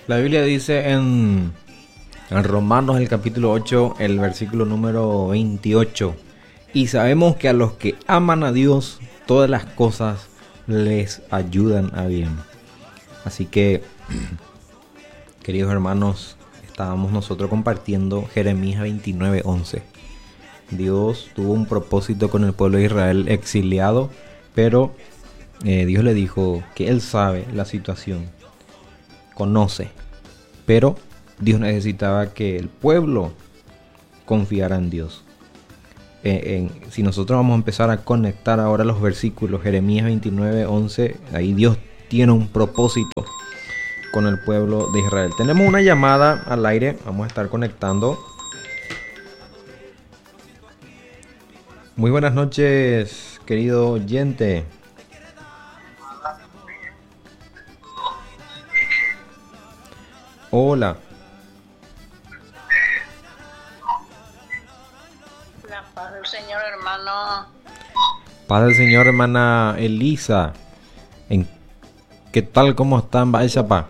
La Biblia dice en Romanos el capítulo 8, el versículo número 28. Y sabemos que a los que aman a Dios, todas las cosas les ayudan a bien. Así que, queridos hermanos, estábamos nosotros compartiendo Jeremías 29:11. Dios tuvo un propósito con el pueblo de Israel exiliado, pero Dios le dijo que Él sabe la situación, conoce, pero Dios necesitaba que el pueblo confiara en Dios. Si nosotros vamos a empezar a conectar ahora los versículos, Jeremías 29:11, ahí Dios tiene un propósito con el pueblo de Israel. Tenemos una llamada al aire, vamos a estar conectando. Muy buenas noches, querido oyente. Hola. La paz del Señor, hermano. Paz del Señor, hermana Elisa. ¿Qué tal? ¿Cómo están? Vaya, pa.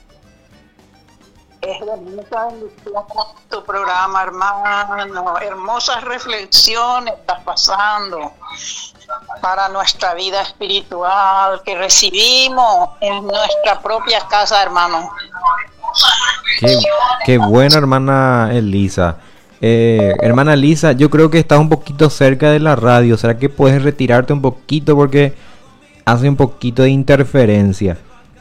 Es bonita tu programa, hermano. Hermosas reflexiones estás pasando para nuestra vida espiritual que recibimos en nuestra propia casa, hermano. Qué buena, hermana Elisa. Hermana Elisa, yo creo que estás un poquito cerca de la radio. ¿Será que puedes retirarte un poquito porque hace un poquito de interferencia?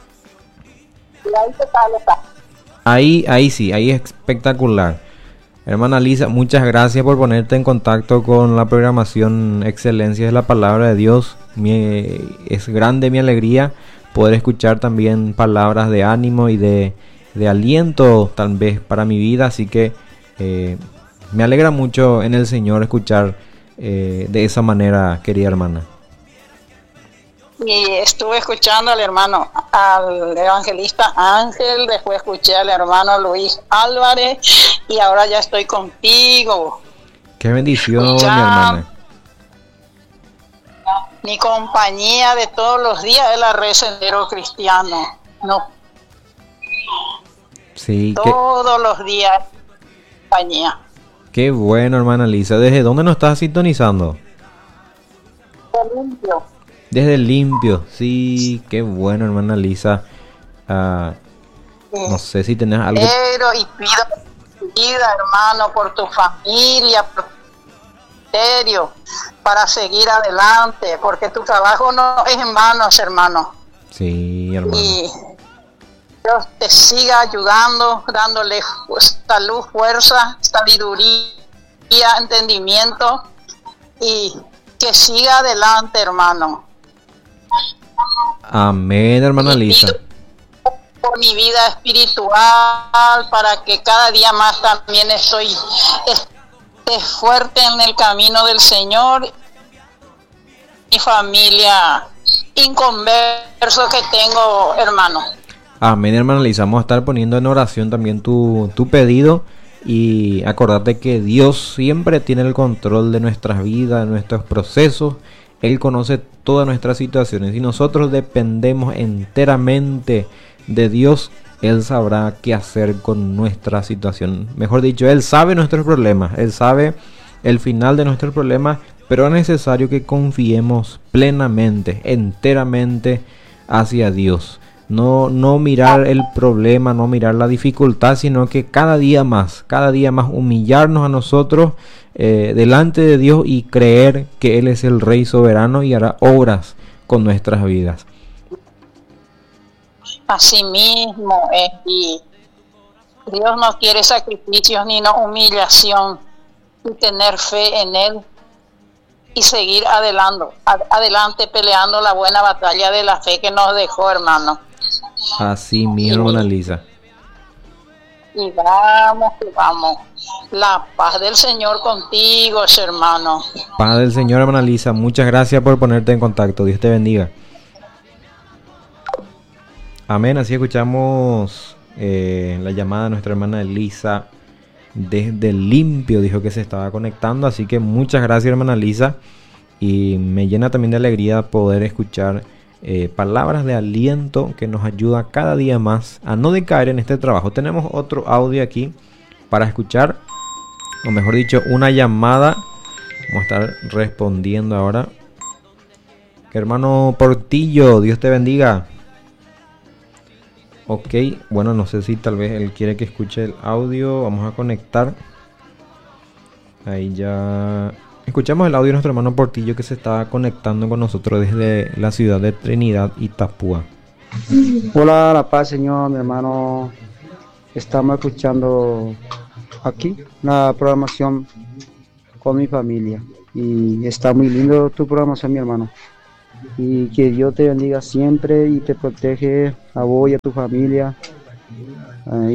Ahí sí, ahí es espectacular. Hermana Elisa, muchas gracias por ponerte en contacto con la programación Excelencia de la Palabra de Dios. Es grande mi alegría poder escuchar también palabras de ánimo y de aliento tal vez para mi vida. Así que me alegra mucho en el Señor escuchar de esa manera, querida hermana. Y estuve escuchando al hermano, al evangelista Ángel, después escuché al hermano Luis Álvarez y ahora ya estoy contigo. Qué bendición, mi hermana. Mi compañía de todos los días de la red Sendero Cristiano. No. Sí, todos los días compañía. Qué bueno, hermana Lisa. ¿Desde dónde nos estás sintonizando? Limpio. Desde Limpio, sí, qué bueno, hermana Lisa. No sé si tenés algo. Pero y pido vida, hermano, por tu familia, por tu ministerio, para seguir adelante, porque tu trabajo no es en vano, hermano. Sí, hermano. Y Dios te siga ayudando, dándole salud, fuerza, sabiduría, entendimiento, y que siga adelante, hermano. Amén, hermana Lisa. Por mi vida espiritual, para que cada día más también esté fuerte en el camino del Señor. Mi familia inconverso que tengo, hermano. Amén, hermana Lisa. Vamos a estar poniendo en oración también tu pedido. Y acordate que Dios siempre tiene el control de nuestras vidas, de nuestros procesos. Él conoce todas nuestras situaciones. Si nosotros dependemos enteramente de Dios, Él sabrá qué hacer con nuestra situación. Mejor dicho, Él sabe nuestros problemas. Él sabe el final de nuestros problemas. Pero es necesario que confiemos plenamente, enteramente hacia Dios. No mirar el problema, no mirar la dificultad, sino que cada día más humillarnos a nosotros delante de Dios y creer que Él es el Rey soberano y hará obras con nuestras vidas. Así mismo, y Dios no quiere sacrificios ni no humillación, y tener fe en Él y seguir adelante peleando la buena batalla de la fe que nos dejó, hermano. Así mismo, hermana Lisa. Y vamos. La paz del Señor contigo, hermano. Paz del Señor, hermana Lisa. Muchas gracias por ponerte en contacto. Dios te bendiga. Amén. Así escuchamos la llamada de nuestra hermana Elisa desde Limpio. Dijo que se estaba conectando. Así que muchas gracias, hermana Elisa. Y me llena también de alegría poder escuchar palabras de aliento que nos ayuda cada día más a no decaer en este trabajo. Tenemos otro audio aquí para escuchar, o mejor dicho, una llamada. Vamos a estar respondiendo ahora. Hermano Portillo, Dios te bendiga. Ok, bueno, no sé si tal vez él quiere que escuche el audio. Vamos a conectar. Ahí ya escuchamos el audio de nuestro hermano Portillo, que se está conectando con nosotros desde la ciudad de Trinidad, Itapúa. Hola, la paz, Señor, mi hermano. Estamos escuchando aquí la programación con mi familia y está muy lindo tu programación, mi hermano. Y que Dios te bendiga siempre y te protege a vos y a tu familia.